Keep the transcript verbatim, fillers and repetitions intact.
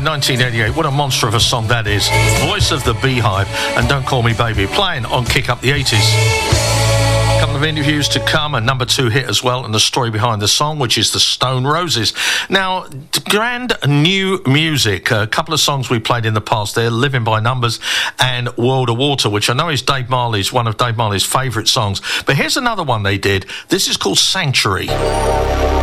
nineteen eighty-eight. What a monster of a song that is. Voice of the Beehive and Don't Call Me Baby, playing on Kick Up the eighties. A couple of interviews to come, a number two hit as well, and the story behind the song, which is the Stone Roses. Now, grand new music. A couple of songs we played in the past there, Living by Numbers and World of Water, which I know is Dave Marley's, one of Dave Marley's favourite songs. But here's another one they did. This is called Sanctuary.